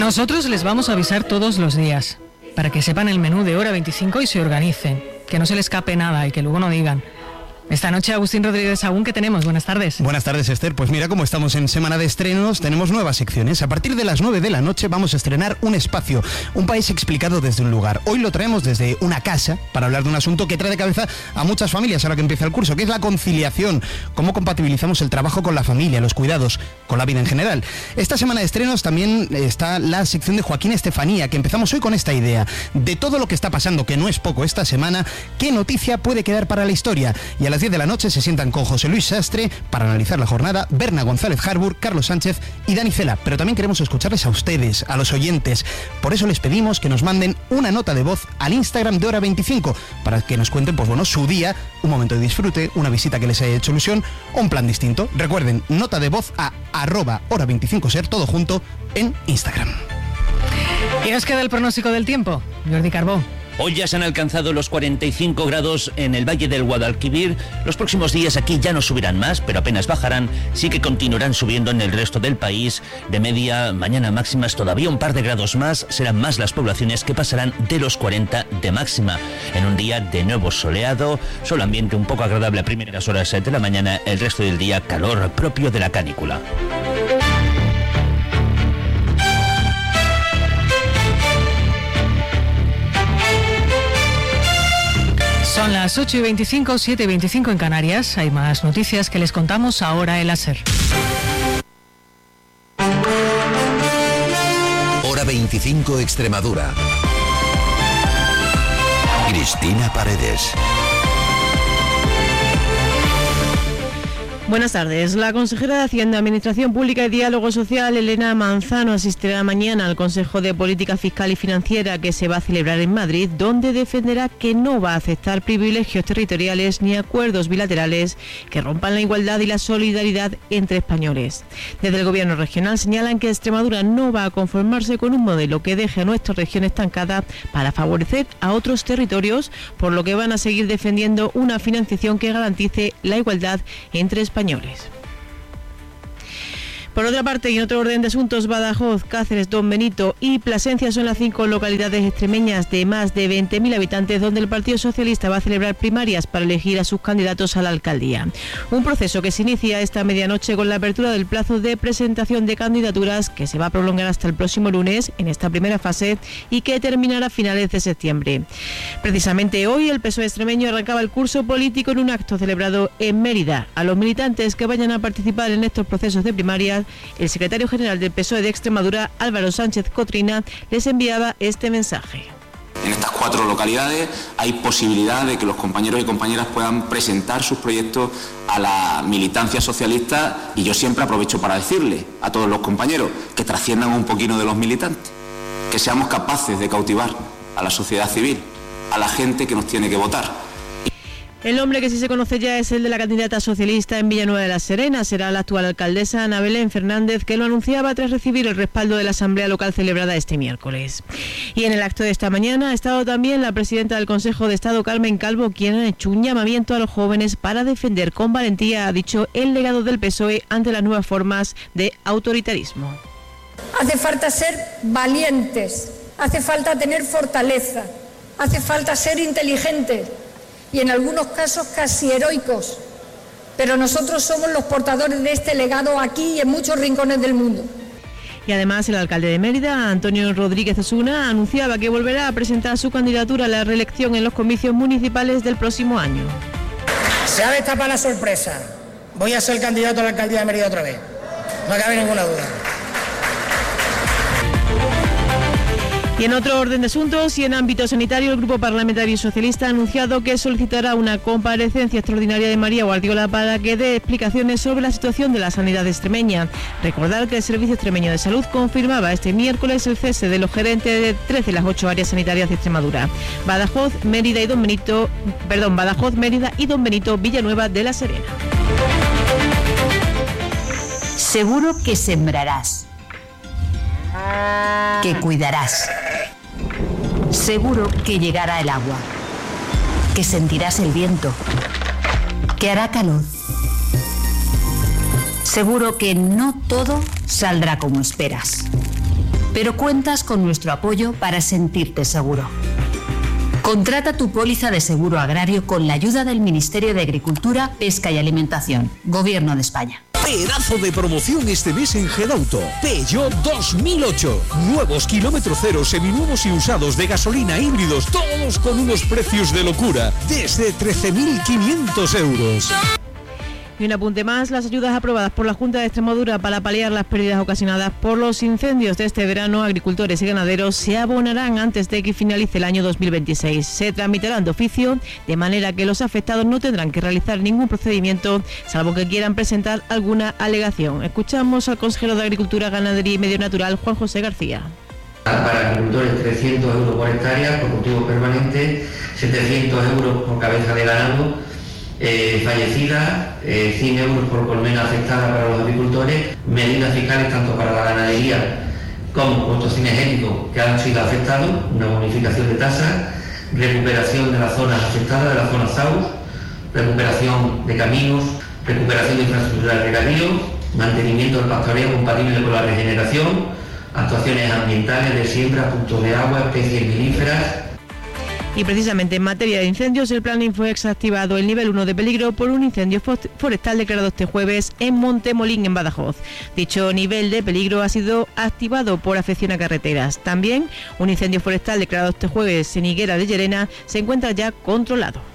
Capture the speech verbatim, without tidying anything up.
Nosotros les vamos a avisar todos los días, para que sepan el menú de Hora veinticinco y se organicen, que no se les escape nada y que luego no digan. Esta noche, Agustín Rodríguez Sagún, ¿qué tenemos? Buenas tardes. Buenas tardes, Esther. Pues mira, como estamos en semana de estrenos, tenemos nuevas secciones. A partir de las nueve de la noche vamos a estrenar Un Espacio, un país explicado desde un lugar. Hoy lo traemos desde una casa para hablar de un asunto que trae de cabeza a muchas familias ahora que empieza el curso, que es la conciliación. Cómo compatibilizamos el trabajo con la familia, los cuidados, con la vida en general. Esta semana de estrenos también está la sección de Joaquín Estefanía, que empezamos hoy con esta idea. De todo lo que está pasando, que no es poco esta semana, ¿qué noticia puede quedar para la historia? Y a las diez de la noche se sientan con José Luis Sastre para analizar la jornada, Berna González Harbour, Carlos Sánchez y Dani Cela. Pero también queremos escucharles a ustedes, a los oyentes. Por eso les pedimos que nos manden una nota de voz al Instagram de Hora veinticinco para que nos cuenten, pues bueno, su día, un momento de disfrute, una visita que les haya hecho ilusión o un plan distinto. Recuerden, nota de voz a arroba hora veinticinco ser, todo junto, en Instagram. ¿Y nos queda el pronóstico del tiempo? Jordi Carbó. Hoy ya se han alcanzado los cuarenta y cinco grados en el Valle del Guadalquivir. Los próximos días aquí ya no subirán más, pero apenas bajarán. Sí que continuarán subiendo en el resto del país. De media, mañana máximas todavía un par de grados más. Serán más las poblaciones que pasarán de los cuarenta de máxima. En un día de nuevo soleado, solo ambiente un poco agradable a primeras horas de la mañana. El resto del día calor propio de la canícula. Son las ocho y veinticinco, siete y veinticinco en Canarias. Hay más noticias que les contamos ahora en la SER. Hora veinticinco Extremadura. Cristina Paredes. Buenas tardes. La consejera de Hacienda, Administración Pública y Diálogo Social, Elena Manzano, asistirá mañana al Consejo de Política Fiscal y Financiera que se va a celebrar en Madrid, donde defenderá que no va a aceptar privilegios territoriales ni acuerdos bilaterales que rompan la igualdad y la solidaridad entre españoles. Desde el Gobierno regional señalan que Extremadura no va a conformarse con un modelo que deje a nuestra región estancada para favorecer a otros territorios, por lo que van a seguir defendiendo una financiación que garantice la igualdad entre españoles. españoles. Por otra parte, y en otro orden de asuntos, Badajoz, Cáceres, Don Benito y Plasencia son las cinco localidades extremeñas de más de veinte mil habitantes donde el Partido Socialista va a celebrar primarias para elegir a sus candidatos a la alcaldía. Un proceso que se inicia esta medianoche con la apertura del plazo de presentación de candidaturas que se va a prolongar hasta el próximo lunes en esta primera fase y que terminará a finales de septiembre. Precisamente hoy el P S O E extremeño arrancaba el curso político en un acto celebrado en Mérida. A los militantes que vayan a participar en estos procesos de primarias, el secretario general del P S O E de Extremadura, Álvaro Sánchez Cotrina, les enviaba este mensaje. En estas cuatro localidades hay posibilidad de que los compañeros y compañeras puedan presentar sus proyectos a la militancia socialista, y yo siempre aprovecho para decirle a todos los compañeros que trasciendan un poquito de los militantes, que seamos capaces de cautivar a la sociedad civil, a la gente que nos tiene que votar. El nombre que sí se conoce ya es el de la candidata socialista en Villanueva de la Serena. Será la actual alcaldesa Ana Belén Fernández, que lo anunciaba tras recibir el respaldo de la asamblea local celebrada este miércoles. Y en el acto de esta mañana ha estado también la presidenta del Consejo de Estado, Carmen Calvo, quien ha hecho un llamamiento a los jóvenes para defender con valentía, ha dicho, el legado del P S O E ante las nuevas formas de autoritarismo. Hace falta ser valientes, hace falta tener fortaleza, hace falta ser inteligentes y en algunos casos casi heroicos, pero nosotros somos los portadores de este legado aquí y en muchos rincones del mundo. Y además el alcalde de Mérida, Antonio Rodríguez Osuna, anunciaba que volverá a presentar su candidatura a la reelección en los comicios municipales del próximo año. Se ha destapado la sorpresa. Voy a ser candidato a la alcaldía de Mérida otra vez. No cabe ninguna duda. Y en otro orden de asuntos y en ámbito sanitario, el Grupo Parlamentario Socialista ha anunciado que solicitará una comparecencia extraordinaria de María Guardiola para que dé explicaciones sobre la situación de la sanidad extremeña. Recordar que el Servicio Extremeño de Salud confirmaba este miércoles el cese de los gerentes de tres de las ocho áreas sanitarias de Extremadura: Badajoz, Mérida y Don Benito, perdón, Badajoz, Mérida y Don Benito, Villanueva de la Serena. Seguro que sembrarás, que cuidarás. Seguro que llegará el agua, que sentirás el viento, que hará calor. Seguro que no todo saldrá como esperas, pero cuentas con nuestro apoyo para sentirte seguro. Contrata tu póliza de seguro agrario con la ayuda del Ministerio de Agricultura, Pesca y Alimentación, Gobierno de España. Pedazo de promoción este mes en Gedauto. Peugeot dos mil ocho. Nuevos kilómetro cero, seminuevos y usados de gasolina híbridos, todos con unos precios de locura, desde trece mil quinientos euros. Y un apunte más, las ayudas aprobadas por la Junta de Extremadura para paliar las pérdidas ocasionadas por los incendios de este verano, agricultores y ganaderos se abonarán antes de que finalice el año dos mil veintiséis. Se tramitarán de oficio, de manera que los afectados no tendrán que realizar ningún procedimiento, salvo que quieran presentar alguna alegación. Escuchamos al consejero de Agricultura, Ganadería y Medio Natural, Juan José García. Para agricultores trescientos euros por hectárea, por cultivo permanente, setecientos euros por cabeza de ganado eh, fallecida, eh, cien euros por colmena afectada para los agricultores, medidas fiscales tanto para la ganadería como costos cinegéticos que han sido afectados, una bonificación de tasas, recuperación de las zonas afectadas, de las zonas S A U S, recuperación de caminos, recuperación de infraestructura de regadío, mantenimiento del pastoreo compatible con la regeneración, actuaciones ambientales de siembra, puntos de agua, especies melíferas. Y precisamente en materia de incendios, el Plan Info ha activado el nivel uno de peligro por un incendio forestal declarado este jueves en Montemolín, en Badajoz. Dicho nivel de peligro ha sido activado por afección a carreteras. También un incendio forestal declarado este jueves en Higuera de Llerena se encuentra ya controlado.